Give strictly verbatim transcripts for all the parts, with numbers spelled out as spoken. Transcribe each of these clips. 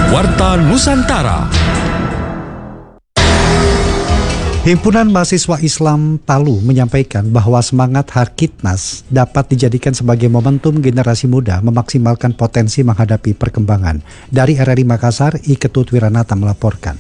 Warta Nusantara. Himpunan Mahasiswa Islam Palu menyampaikan bahwa semangat Harkitnas dapat dijadikan sebagai momentum generasi muda memaksimalkan potensi menghadapi perkembangan. Dari R R I Makassar, I Ketut Wiranata melaporkan.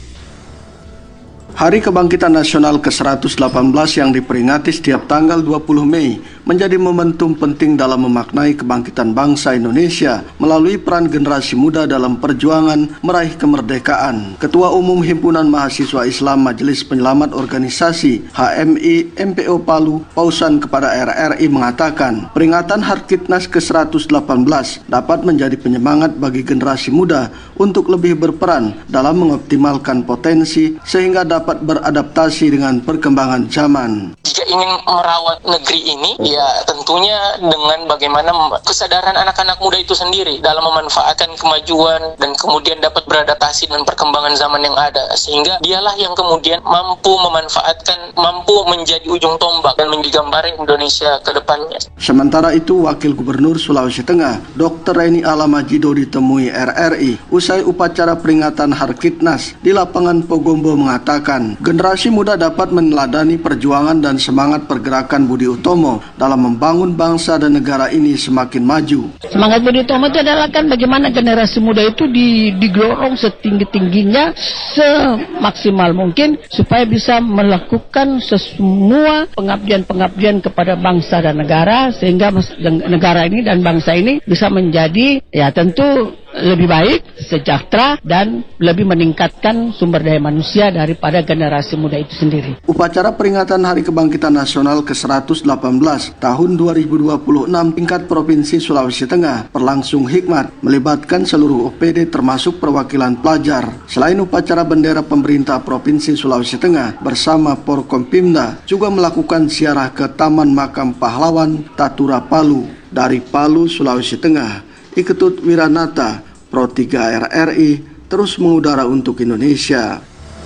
Hari Kebangkitan Nasional ke seratus delapan belas yang diperingati setiap tanggal dua puluh Mei menjadi momentum penting dalam memaknai kebangkitan bangsa Indonesia melalui peran generasi muda dalam perjuangan meraih kemerdekaan. Ketua Umum Himpunan Mahasiswa Islam Majelis Penyelamat Organisasi H M I M P O Palu, Pausan kepada R R I mengatakan, peringatan Harkitnas ke seratus delapan belas dapat menjadi penyemangat bagi generasi muda untuk lebih berperan dalam mengoptimalkan potensi sehingga dapat beradaptasi dengan perkembangan zaman. Jika ingin merawat negeri ini, ya tentunya dengan bagaimana kesadaran anak-anak muda itu sendiri dalam memanfaatkan kemajuan dan kemudian dapat beradaptasi dengan perkembangan zaman yang ada, sehingga dialah yang kemudian mampu memanfaatkan, mampu menjadi ujung tombak dan menggambarin Indonesia ke depannya. Sementara itu, Wakil Gubernur Sulawesi Tengah, Doktor Reni Alamajido ditemui R R I usai upacara peringatan Harkitnas di lapangan Pogombo mengatakan, generasi muda dapat meneladani perjuangan dan semangat pergerakan Budi Utomo dalam membangun bangsa dan negara ini semakin maju. Semangat Budi Utomo itu adalah kan bagaimana generasi muda itu digorong setinggi-tingginya, semaksimal mungkin supaya bisa melakukan semua pengabdian-pengabdian kepada bangsa dan negara, sehingga negara ini dan bangsa ini bisa menjadi ya tentu lebih baik, sejahtera, dan lebih meningkatkan sumber daya manusia daripada generasi muda itu sendiri. Upacara peringatan Hari Kebangkitan Nasional ke seratus delapan belas tahun dua ribu dua puluh enam tingkat Provinsi Sulawesi Tengah berlangsung hikmat, melibatkan seluruh O P D termasuk perwakilan pelajar. Selain upacara, bendera pemerintah Provinsi Sulawesi Tengah bersama Porkompimda juga melakukan ziarah ke Taman Makam Pahlawan Tatura Palu. Dari Palu, Sulawesi Tengah, I Ketut Wiranata, Pro tiga R R I, terus mengudara untuk Indonesia.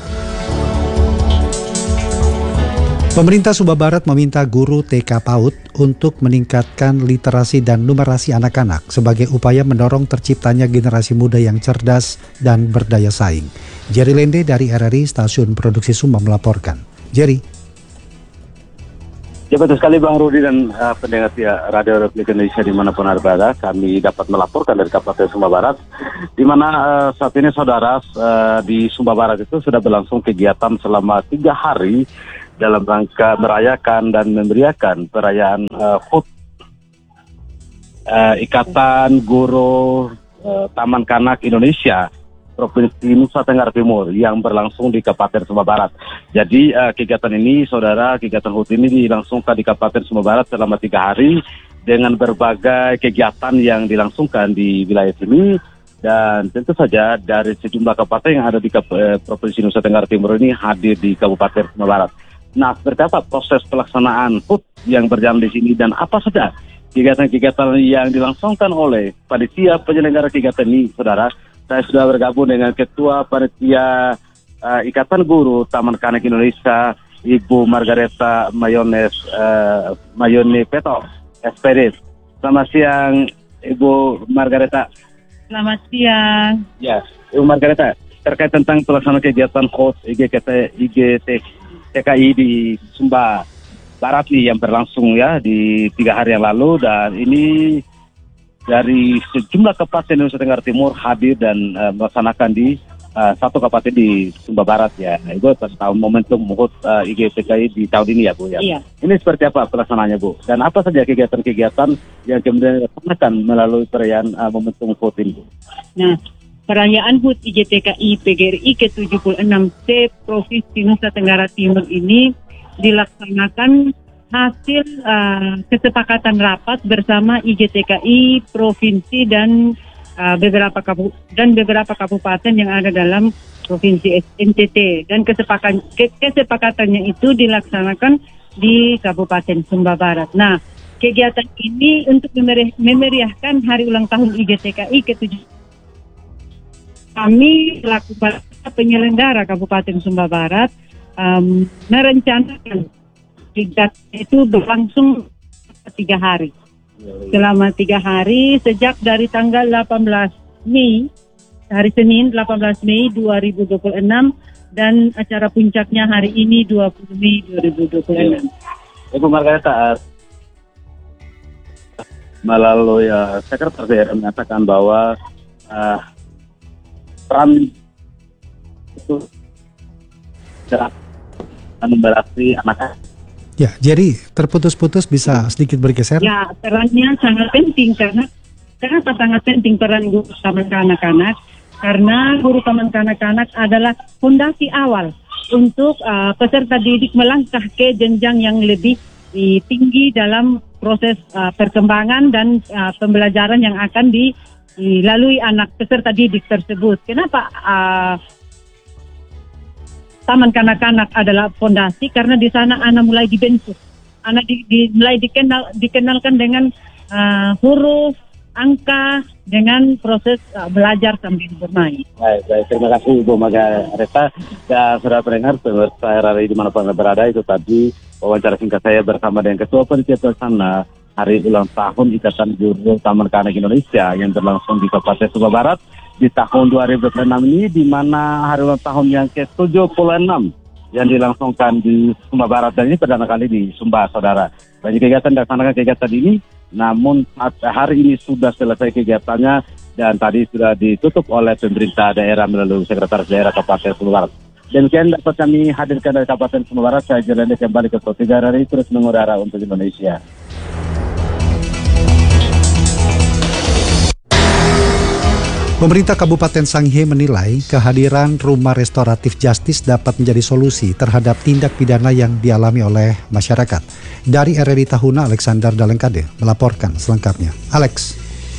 Pemerintah Sumba Barat meminta guru T K PAUD untuk meningkatkan literasi dan numerasi anak-anak sebagai upaya mendorong terciptanya generasi muda yang cerdas dan berdaya saing. Jerry Lende dari R R I Stasiun Produksi Sumba melaporkan. Jerry. Ya betul sekali Bang Rudi dan uh, pendengar ya, Radio Republik Indonesia dimanapun Anda berada, kami dapat melaporkan dari Kabupaten Sumba Barat, di mana uh, saat ini saudara uh, di Sumba Barat itu sudah berlangsung kegiatan selama tiga hari dalam rangka merayakan dan memeriahkan perayaan uh, H U T uh, Ikatan Guru uh, Taman Kanak Indonesia Provinsi Nusa Tenggara Timur yang berlangsung di Kabupaten Sumba Barat. Jadi uh, kegiatan ini, saudara, kegiatan H U T ini dilangsungkan di Kabupaten Sumba Barat selama tiga hari dengan berbagai kegiatan yang dilangsungkan di wilayah sini, dan tentu saja dari sejumlah kabupaten yang ada di uh, Provinsi Nusa Tenggara Timur ini hadir di Kabupaten Sumba Barat. Nah, seperti apa proses pelaksanaan H U T yang berjalan di sini dan apa saja kegiatan-kegiatan yang dilangsungkan oleh panitia penyelenggara kegiatan ini, saudara? Saya sudah bergabung dengan Ketua Panitia uh, Ikatan Guru Taman Kanak Indonesia, Ibu Margareta Mayones uh, Mayone Peto, S P D. Selamat siang, Ibu Margareta. Selamat siang. Ya, Ibu Margareta, terkait tentang pelaksanaan kegiatan H O T I G T K I di Sumba Barat nih yang berlangsung ya di tiga hari yang lalu, dan ini dari sejumlah kabupaten Nusa Tenggara Timur hadir dan uh, melaksanakan di uh, satu kabupaten di Sumba Barat ya. Nah, Ibu tahun momentum H U T uh, I G T K I di tahun ini ya Bu ya. Iya. Ini seperti apa pelaksanaannya Bu? Dan apa saja kegiatan-kegiatan yang kemudian dilaksanakan melalui perayaan uh, momentum H U T ini Bu? Nah, perayaan H U T I G T K I P G R I ke tujuh puluh enam T Provinsi Nusa Tenggara Timur ini dilaksanakan hasil uh, kesepakatan rapat bersama I G T K I provinsi dan uh, beberapa kabu dan beberapa kabupaten yang ada dalam provinsi N T T, dan kesepakatan ke kesepakatannya itu dilaksanakan di Kabupaten Sumba Barat. Nah, kegiatan ini untuk memeri memeriahkan hari ulang tahun I G T K I ke tujuh. Kami selaku penyelenggara Kabupaten Sumba Barat um, merencanakan kegiatan itu berlangsung tiga hari. Selama tiga hari, sejak dari tanggal delapan belas Mei hari Senin delapan belas Mei dua ribu dua puluh enam dan acara puncaknya hari ini dua puluh Mei dua ribu dua puluh enam. Ibu Margareta, melalui uh, Sekretaris Daerah mengatakan bahwa uh, peran itu memberasi anak-anak. Ya, jadi terputus-putus, bisa sedikit bergeser? Ya, perannya sangat penting karena kenapa sangat penting peran guru taman kanak-kanak? Karena guru taman kanak-kanak adalah fondasi awal untuk uh, peserta didik melangkah ke jenjang yang lebih uh, tinggi dalam proses uh, perkembangan dan uh, pembelajaran yang akan dilalui anak peserta didik tersebut. Kenapa uh, Taman kanak-kanak adalah fondasi? Karena di sana anak mulai dibentuk, anak di, di, mulai dikenal, dikenalkan dengan uh, huruf, angka, dengan proses uh, belajar sambil bermain. Baik, baik, terima kasih Ibu Margareta. Ya, sudah pendengar pemirsa R R I dimanapun Anda berada, itu tadi wawancara singkat saya bersama dengan Ketua Panitia Pelaksana Hari Ulang Tahun Ikatan Guru Taman Kanak Indonesia yang berlangsung di Kabupaten Sumba Barat di tahun dua ribu dua puluh enam ini, di mana hari ulang tahun yang ke tujuh puluh enam yang dilangsungkan di Sumba Barat, dan ini perdana kali di Sumba, saudara. Banyak kegiatan dilaksanakan kegiatan ini, namun hari ini sudah selesai kegiatannya dan tadi sudah ditutup oleh pemerintah daerah melalui Sekretaris Daerah Kabupaten Sumba Barat. Demikian dapat kami hadirkan dari Kabupaten Sumba Barat. Saya jalan kembali ke Pro tiga R R I terus mengudara untuk Indonesia. Pemerintah Kabupaten Sangihe menilai kehadiran Rumah Restoratif Justice dapat menjadi solusi terhadap tindak pidana yang dialami oleh masyarakat. Dari R R I Tahuna, Alexander Dalengkade melaporkan selengkapnya. Alex.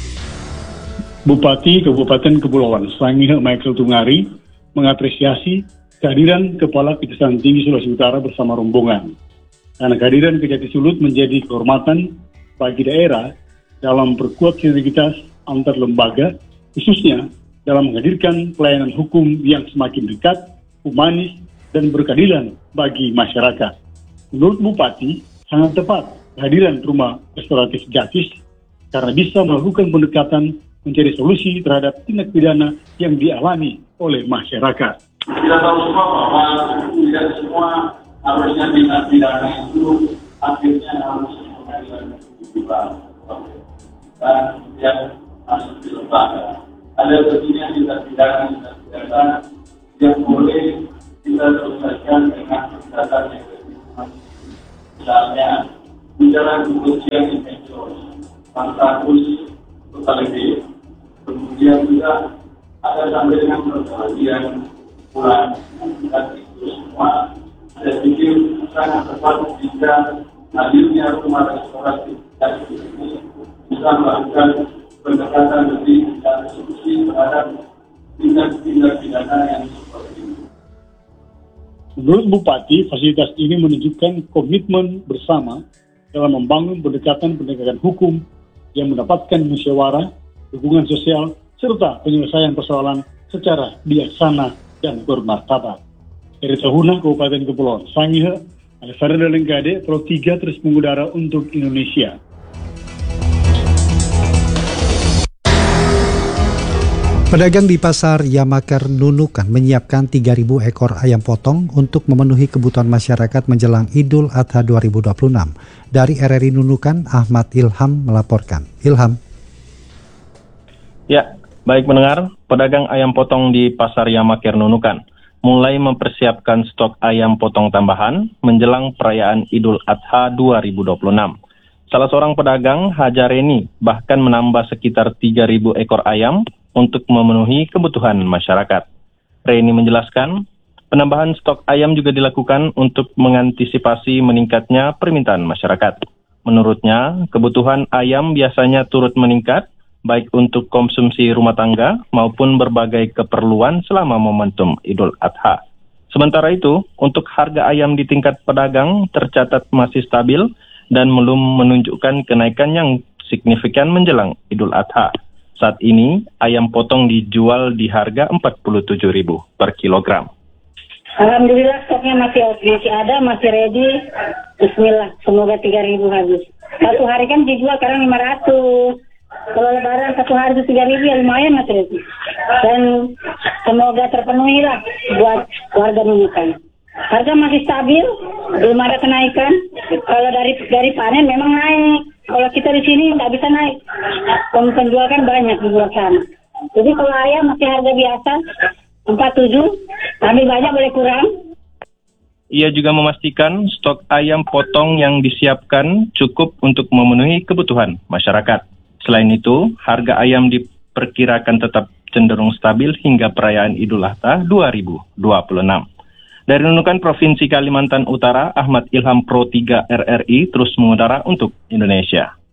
Bupati Kabupaten Kepulauan Sangihe Michael Tungari mengapresiasi kehadiran Kepala Kejaksaan Tinggi Sulawesi Utara bersama rombongan. Karena kehadiran Kejati Sulut menjadi kehormatan bagi daerah dalam perkuat sinergitas antar lembaga, khususnya dalam menghadirkan pelayanan hukum yang semakin dekat, humanis, dan berkeadilan bagi masyarakat. Menurut Bupati, sangat tepat kehadiran Rumah Restoratif Justice karena bisa melakukan pendekatan mencari solusi terhadap tindak pidana yang dialami oleh masyarakat. Kita tahu semua bahwa tidak semua harusnya tindak pidana itu akhirnya harus pengadilan juga, dan yang masuk di lembaga. Ada begini tindak pidana tindak pidana yang boleh kita selesaikan dengan pendekatan yang lebih humanis. Misalnya, ujaran kebencian di medsos, status totality, kemudian juga ada sampai dengan perkelahian pulang, dan itu semua saya pikir sangat tepat jika hadirnya Rumah Restoratif Justice ini bisa melakukan pendekatan lebih dan solusi terhadap tindak-tindak pidana yang seperti ini. Menurut Bupati, fasilitas ini menunjukkan komitmen bersama dalam membangun pendekatan penegakan hukum yang mendapatkan musyawarah, dukungan sosial, serta penyelesaian persoalan secara bijaksana dan bermartabat. Dari Tahuna, Kabupaten Kepulauan Sangihe, Alexander Dalengkade, Pro tiga terus mengudara untuk Indonesia. Pedagang di Pasar Yamaker Nunukan menyiapkan tiga ribu ekor ayam potong untuk memenuhi kebutuhan masyarakat menjelang Idul Adha dua ribu dua puluh enam. Dari R R I Nunukan, Ahmad Ilham melaporkan. Ilham. Ya, baik pendengar, pedagang ayam potong di Pasar Yamaker Nunukan mulai mempersiapkan stok ayam potong tambahan menjelang perayaan Idul Adha dua ribu dua puluh enam. Salah seorang pedagang, Hajareni, bahkan menambah sekitar tiga ribu ekor ayam untuk memenuhi kebutuhan masyarakat. Reni menjelaskan, penambahan stok ayam juga dilakukan untuk mengantisipasi meningkatnya permintaan masyarakat. Menurutnya, kebutuhan ayam biasanya turut meningkat, baik untuk konsumsi rumah tangga maupun berbagai keperluan selama momentum Idul Adha. Sementara itu, untuk harga ayam di tingkat pedagang tercatat masih stabil dan belum menunjukkan kenaikan yang signifikan menjelang Idul Adha. Saat ini, ayam potong dijual di harga empat puluh tujuh ribu per kilogram. Alhamdulillah stoknya masih masih ada, masih ready. Bismillah, semoga tiga ribu habis. Satu hari kan dijual sekarang lima ratus. Kalau lebaran satu hari itu tiga ribu ya lumayan Mas Rezi. Dan semoga terpenuhi lah buat warga Nunukan. Harga masih stabil, belum ada kenaikan. Kalau dari dari panen memang naik. Kalau kita di sini nggak bisa naik. Penjual kan banyak di luar sana. Jadi kalau ayam masih harga biasa empat puluh tujuh, ambil banyak boleh kurang. Ia juga memastikan stok ayam potong yang disiapkan cukup untuk memenuhi kebutuhan masyarakat. Selain itu, harga ayam diperkirakan tetap cenderung stabil hingga perayaan Idul Adha dua ribu dua puluh enam. Dari Nunukan Provinsi Kalimantan Utara, Ahmad Ilham Pro tiga R R I terus mengudara untuk Indonesia.